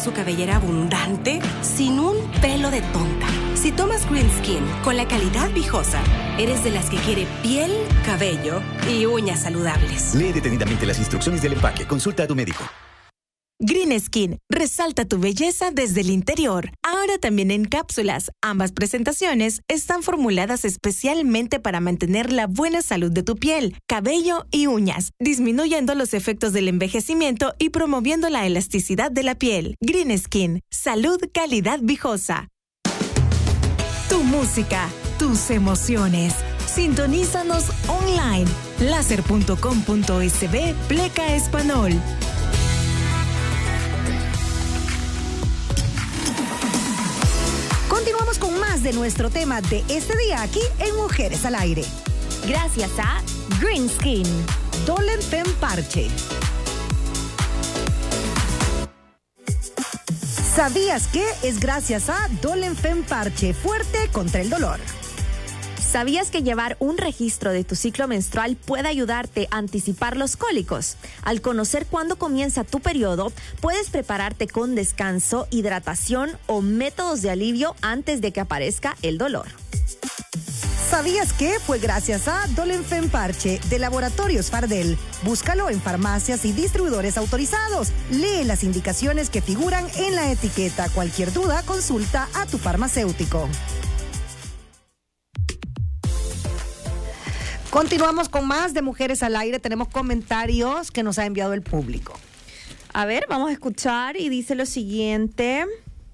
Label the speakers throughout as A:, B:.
A: su cabellera abundante sin un pelo de tonta. Si tomas Green Skin con la calidad Viejosa, eres de las que quiere piel, cabello y uñas saludables.
B: Lee detenidamente las instrucciones del empaque. Consulta a tu médico.
C: Green Skin, resalta tu belleza desde el interior. Ahora también en cápsulas. Ambas presentaciones están formuladas especialmente para mantener la buena salud de tu piel, cabello y uñas, disminuyendo los efectos del envejecimiento y promoviendo la elasticidad de la piel. Green Skin, salud, calidad Viejosa. Tu música, tus emociones. Sintonízanos online. Láser.com.sb Pleca Español.
D: Continuamos con más de nuestro tema de este día aquí en Mujeres al Aire.
E: Gracias a Green Skin.
D: Dolen Fem Parche. ¿Sabías que es gracias a Dolen Fem Parche fuerte contra el dolor?
E: ¿Sabías que llevar un registro de tu ciclo menstrual puede ayudarte a anticipar los cólicos? Al conocer cuándo comienza tu periodo, puedes prepararte con descanso, hidratación o métodos de alivio antes de que aparezca el dolor.
D: ¿Sabías que fue gracias a Dolen Fem Parche de Laboratorios Fardel? Búscalo en farmacias y distribuidores autorizados. Lee las indicaciones que figuran en la etiqueta. Cualquier duda, consulta a tu farmacéutico. Continuamos con más de Mujeres al Aire. Tenemos comentarios que nos ha enviado el público.
E: A ver, vamos a escuchar y dice lo siguiente.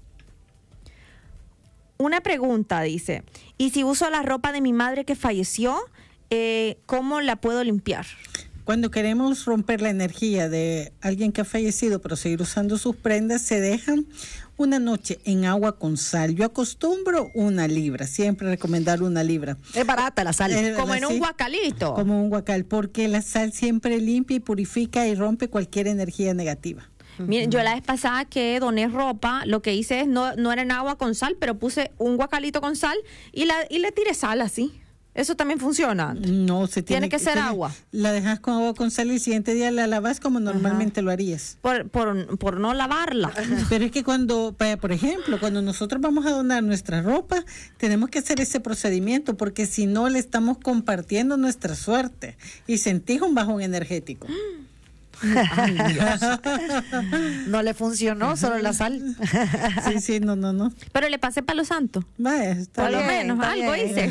E: Una pregunta, dice. ¿Y si uso la ropa de mi madre que falleció, cómo la puedo limpiar?
F: Cuando queremos romper la energía de alguien que ha fallecido, pero seguir usando sus prendas, se dejan una noche en agua con sal. Yo acostumbro 1 libra, siempre recomendar 1 libra.
D: Es barata la sal.
E: Como en un guacalito.
F: Como un guacal, porque la sal siempre limpia y purifica y rompe cualquier energía negativa.
E: Miren, yo la vez pasada que doné ropa, lo que hice es, no era en agua con sal, pero puse un guacalito con sal y le tiré sal así. ¿Eso también funciona?
F: No, tiene que ser
E: agua.
F: La dejas con agua con sal y el siguiente día la lavas como normalmente lo harías.
E: Por no lavarla.
F: Pero es que cuando, por ejemplo, cuando nosotros vamos a donar nuestra ropa, tenemos que hacer ese procedimiento porque si no le estamos compartiendo nuestra suerte y sentís un bajón energético.
D: Ay, Dios. No le funcionó, solo la sal.
F: Sí, no.
E: Pero le pasé palo santo.
F: Vaya,
E: por lo menos, algo hice.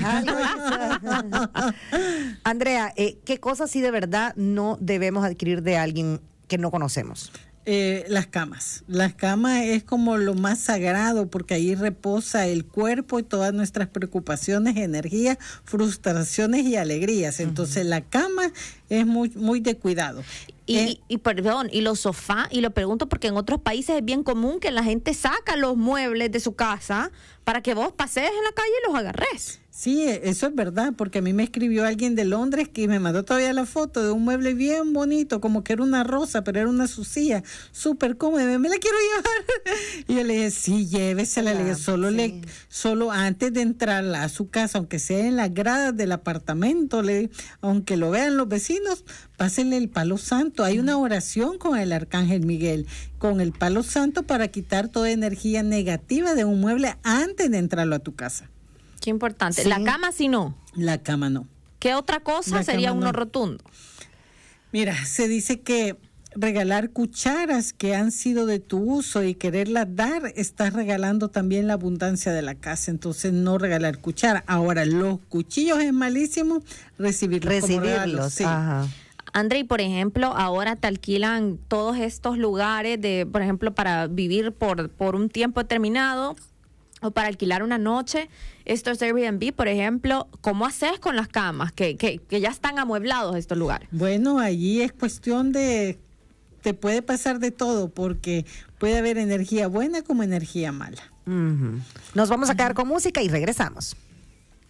D: Andrea, ¿qué cosas sí de verdad no debemos adquirir de alguien que no conocemos?
F: Las camas. Las camas es como lo más sagrado porque ahí reposa el cuerpo y todas nuestras preocupaciones, energías, frustraciones y alegrías. Entonces la cama es muy de cuidado.
E: Y perdón, y los sofás, y lo pregunto porque en otros países es bien común que la gente saca los muebles de su casa para que vos pasees en la calle y los agarres.
F: Sí, eso es verdad, porque a mí me escribió alguien de Londres que me mandó todavía la foto de un mueble bien bonito, como que era una rosa, pero era una silla súper cómoda. Me la quiero llevar. Y yo le dije, sí, llévesela. Le dije, solo antes de entrar a su casa, aunque sea en las gradas del apartamento, aunque lo vean los vecinos, pásenle el palo santo. Hay una oración con el Arcángel Miguel, con el palo santo para quitar toda energía negativa de un mueble antes de entrarlo a tu casa.
E: Qué importante.
D: Sí.
E: La cama sí no.
F: La cama no.
E: ¿Qué otra cosa sería uno rotundo?
F: Mira, se dice que regalar cucharas que han sido de tu uso y quererlas dar, estás regalando también la abundancia de la casa. Entonces, no regalar cuchara. Ahora, los cuchillos es malísimo recibirlos como regalos. Sí.
D: Ajá.
E: André, por ejemplo, ahora te alquilan todos estos lugares por ejemplo, para vivir por un tiempo determinado o para alquilar una noche. Estos Airbnb, por ejemplo, ¿cómo haces con las camas que ya están amueblados estos lugares?
F: Bueno, allí es cuestión te puede pasar de todo porque puede haber energía buena como energía mala.
D: Nos vamos a quedar con música y regresamos.